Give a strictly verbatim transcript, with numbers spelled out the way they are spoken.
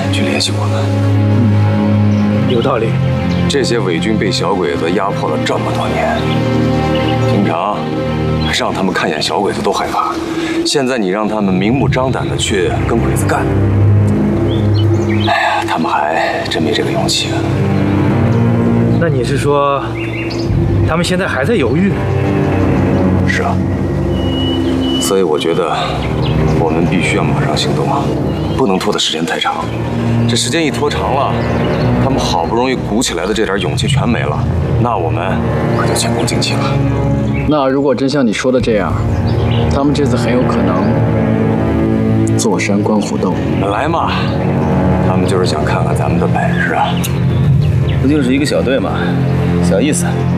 去联系我们。 嗯，有道理。 这些伪军被小鬼子压迫了这么多年，平常让他们看见小鬼子都害怕，现在你让他们明目张胆的去跟鬼子干，哎呀，他们还真没这个勇气啊。 那你是说，他们现在还在犹豫？ 是啊，所以我觉得我们必须要马上行动啊，不能拖的时间太长。这时间一拖长了，他们好不容易鼓起来的这点勇气全没了，那我们可就前功尽弃了。 那如果真像你说的这样，他们这次很有可能坐山观虎斗。 本来嘛，他们就是想看看咱们的本事啊。不就是一个小队嘛，小意思。